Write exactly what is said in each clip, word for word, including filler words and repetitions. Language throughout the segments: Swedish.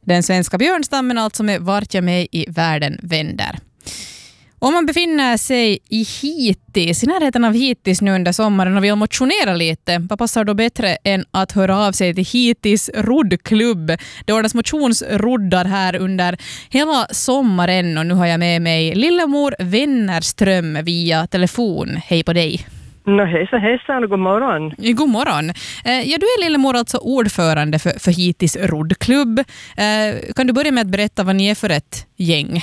Den svenska björnstammen alltså med Vart jag med i världen vänder. Om man befinner sig i Hitis, i närheten av Hitis nu under sommaren och vill motionera lite, vad passar då bättre än att höra av sig till Hitis roddklubb? Det ordnas motionsroddar här under hela sommaren och nu har jag med mig Lillemor Wennerström via telefon. Hej på dig! No, hejsa, hejsan och god morgon. God morgon. Ja, du är Lillemor alltså ordförande för, för Hitis roddklubb. Kan du börja med att berätta vad ni är för ett gäng?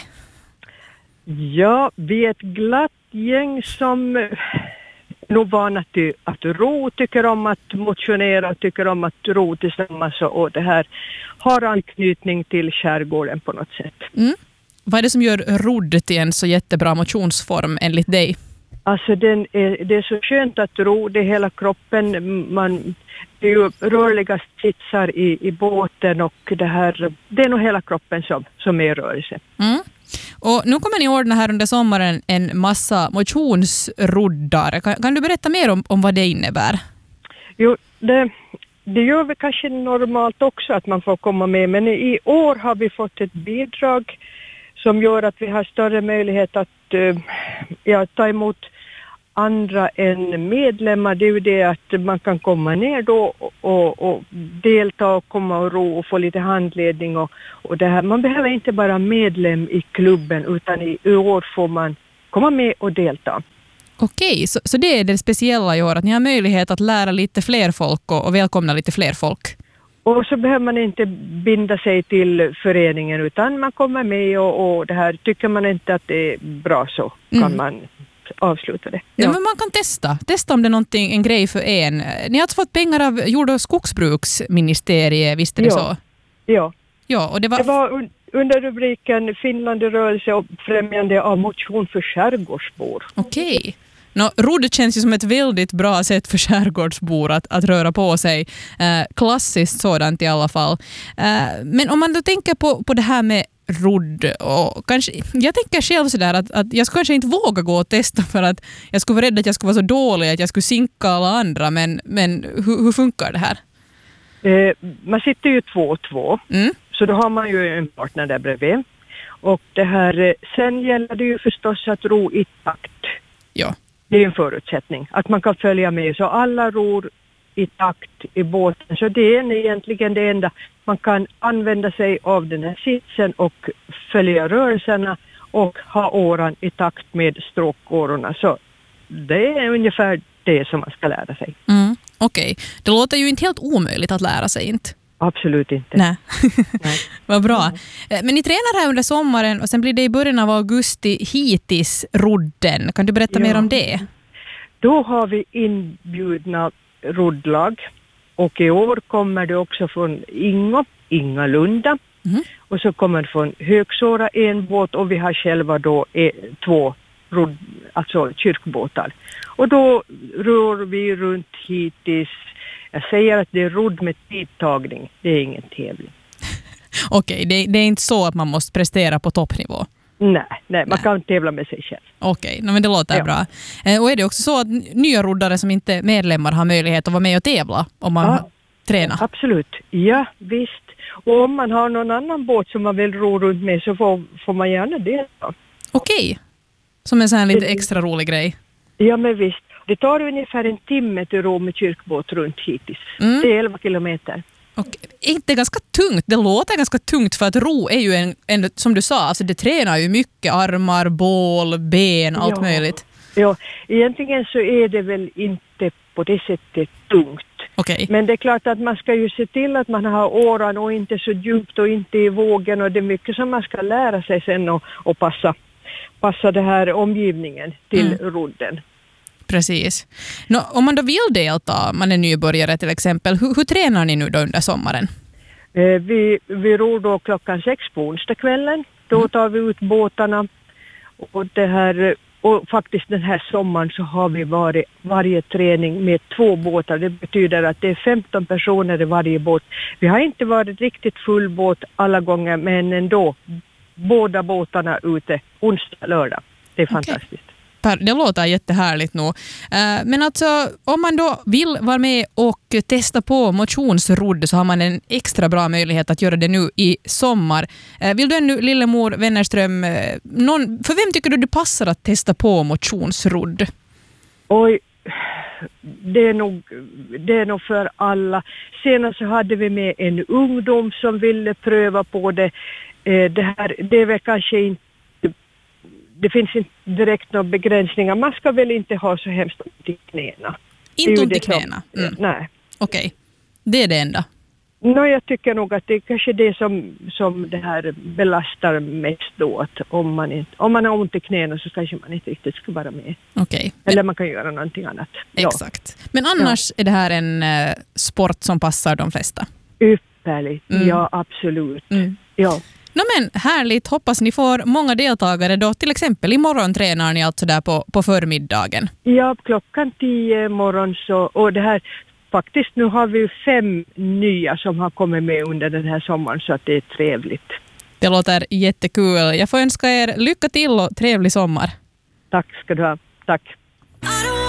Ja, vi är ett glatt gäng som nog vana till att ro, tycker om att motionera och tycker om att ro tillsammans och det här har anknytning till skärgården på något sätt. Mm. Vad är det som gör rodd till en så jättebra motionsform enligt dig? Alltså den är, det är så skönt att ro, det är hela kroppen, man, det är ju rörliga sitsar i, i båten och det här, det är nog hela kroppen som, som är i rörelse. Mm. Och nu kommer ni ordna här under sommaren en massa motionsroddar. Kan, kan du berätta mer om, om vad det innebär? Jo, det, det gör vi kanske normalt också att man får komma med, men i år har vi fått ett bidrag som gör att vi har större möjlighet att uh, ja, ta emot andra än medlemmar. Det är ju det att man kan komma ner då och, och, och delta och komma och ro och få lite handledning och, och det här. Man behöver inte bara medlem i klubben utan i, i år får man komma med och delta. Okej, så, så det är det speciella i år att ni har möjlighet att lära lite fler folk och, och välkomna lite fler folk. Och så behöver man inte binda sig till föreningen utan man kommer med och, och det här tycker man inte att det är bra så kan mm. man avsluta det. Ja. Ja, men man kan testa. Testa om det är någonting, en grej för en. Ni har alltså fått pengar av jord- och skogsbruksministeriet, visste det ja. så? Ja. Ja, och det var... det var un- under rubriken Finland i rörelse och främjande av motion för skärgårdsbor. Okej. No, rodd känns ju som ett väldigt bra sätt för skärgårdsbor att, att röra på sig. Eh, klassiskt sådant i alla fall. Eh, men om man då tänker på, på det här med rodd och kanske, jag tänker själv sådär att, att jag skulle kanske inte våga gå och testa för att jag skulle vara rädd att jag skulle vara så dålig att jag skulle sinka alla andra, men, men hur, hur funkar det här? Eh, man sitter ju två och två, mm. så då har man ju en partner där bredvid. Och det här, sen gäller det ju förstås att ro i takt. Ja. Det är en förutsättning, att man kan följa med. Så alla ror i takt i båten. Så det är egentligen det enda. Man kan använda sig av den här sitsen och följa rörelserna och ha åran i takt med stråkårorna. Så det är ungefär det som man ska lära sig. Mm. Okej, okay. Det låter ju inte helt omöjligt att lära sig, inte? Absolut inte. Nej, Nej. Vad bra. Men ni tränar här under sommaren och sen blir det i början av augusti Hitis rodden. Kan du berätta ja. mer om det? Då har vi inbjudna roddlag och i år kommer det också från Ingo, Ingalunda mm. och så kommer det från Högsåra en båt och vi har själva då e, två rodd, alltså kyrkbåtar. Och då rör vi runt Hitis. Jag säger att det är rodd med tidtagning. Det är ingen tävling. Okej, det, det är inte så att man måste prestera på toppnivå? Nej, nej man nej. kan tävla med sig själv. Okej, men det låter ja. bra. Eh, och är det också så att nya roddare som inte är medlemmar har möjlighet att vara med och tävla om man ja, tränar? Absolut, ja visst. Och om man har någon annan båt som man vill ro runt med så får, får man gärna delta. Okej, som en sån här lite extra rolig grej. Ja men visst. Det tar ungefär en timme till ro med kyrkbåt runt Hitis. Mm. Det är elva kilometer. Och inte ganska tungt. Det låter ganska tungt för att ro är ju en, en som du sa, alltså det tränar ju mycket armar, bål, ben, allt ja. möjligt. Ja, egentligen så är det väl inte på det sättet tungt. Okay. Men det är klart att man ska ju se till att man har åran och inte så djupt och inte i vågen och det är mycket som man ska lära sig sen och, och passa, passa det här omgivningen till mm. rodden. Precis. Nå, om man då vill delta, man är nybörjare till exempel, hur, hur tränar ni nu då under sommaren? Eh, vi, vi ror då klockan sex på onsdagskvällen. Då mm. tar vi ut båtarna. Och, det här, och faktiskt den här sommaren så har vi varit varje träning med två båtar. Det betyder att det är femton personer i varje båt. Vi har inte varit riktigt full båt alla gånger, men ändå båda båtarna ute onsdag, lördag. Det är fantastiskt. Okay. Det låter jättehärligt nu. Men alltså, om man då vill vara med och testa på motionsrodd så har man en extra bra möjlighet att göra det nu i sommar. Vill du ännu, Lillemor Wennerström, någon, för vem tycker du det passar att testa på motionsrodd? Oj, det är nog, det är nog för alla. Senast så hade vi med en ungdom som ville pröva på det. Det här, det är väl kanske inte, det finns inte direkt några begränsningar. Man ska väl inte ha så hemskt ont i knäna. Inte ont i knäna? Mm. Nej. Okej, okay. Det är det enda. No, jag tycker nog att det är kanske det som, som det här belastar mest då. Att om, man inte, om man har ont i knäna så kanske man inte riktigt ska vara med. Okay. Eller man kan göra någonting annat. Exakt. Ja. Men annars ja. Är det här en uh, sport som passar de flesta? Ypperligt, mm. Ja absolut. Mm. Ja. No, men härligt, hoppas ni får många deltagare då. Till exempel imorgon tränar ni alltså där på, på förmiddagen. Ja, klockan tio morgon så, och det här, faktiskt nu har vi fem nya som har kommit med under den här sommaren så att det är trevligt. Det låter jättekul. Jag får önska er lycka till och trevlig sommar. Tack ska du ha, tack.